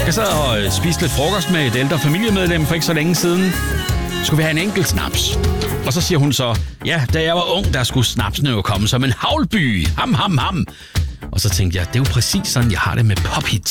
Jeg sad og spiste lidt frokost med et ældre familiemedlem for ikke så længe siden. Skulle vi have en enkelt snaps? Og så siger hun så, ja, da jeg var ung, der skulle snapsene jo komme som en havlby. Ham, ham, ham. Og så tænkte jeg, det er jo præcis sådan, jeg har det med pop hits.